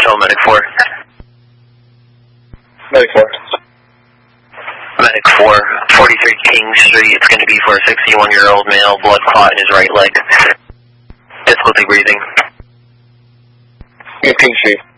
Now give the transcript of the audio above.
Show Medic 4. Medic 4. Medic 4, 43 King Street. It's going to be for a 61-year-old male, blood clot in his right leg. Difficulty breathing. King Street.